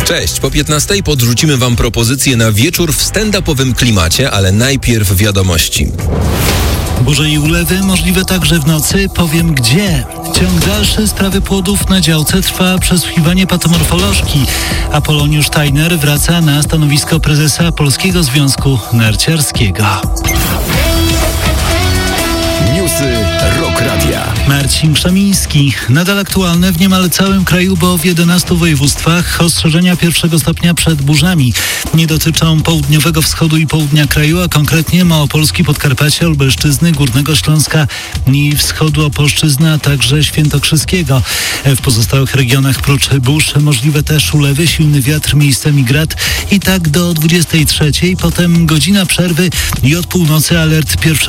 Cześć, po 15 podrzucimy wam propozycję na wieczór w stand-upowym klimacie, ale najpierw wiadomości. Burze i ulewy możliwe także w nocy. Powiem gdzie. Ciąg dalszy sprawy płodów na działce trwa przesłuchiwanie patomorfolożki. Apoloniusz Tajner wraca na stanowisko prezesa Polskiego Związku Narciarskiego. Newsy Rock Radia. Marcin Krzemiński. Nadal aktualne w niemal całym kraju, bo w 11 województwach ostrzeżenia pierwszego stopnia przed burzami. Nie dotyczą południowego wschodu i południa kraju, a konkretnie Małopolski, Podkarpacia, Lubelszczyzny, Górnego Śląska i wschodu Opolszczyzny, a także Świętokrzyskiego. W pozostałych regionach prócz burz możliwe też ulewy, silny wiatr, miejscami grad i tak do 23. Potem godzina przerwy i od północy alert pierwszego